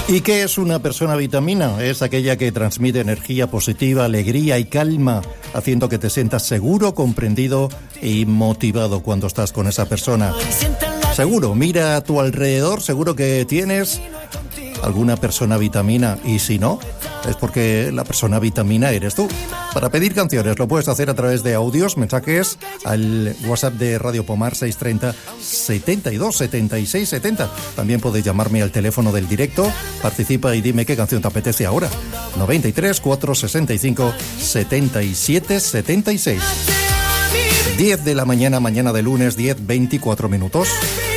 ¿Y qué es una persona vitamina? Es aquella que transmite energía positiva, alegría y calma, haciendo que te sientas seguro, comprendido y motivado cuando estás con esa persona. Seguro, mira a tu alrededor, seguro que tienes alguna persona vitamina, y si no, es porque la persona vitamina eres tú. Para pedir canciones lo puedes hacer a través de audios, mensajes al WhatsApp de Radio Pomar 630 72 76 70. También puedes llamarme al teléfono del directo, participa y dime qué canción te apetece ahora. 93 465 77 76. 10 de la mañana de lunes, 10:24 minutos.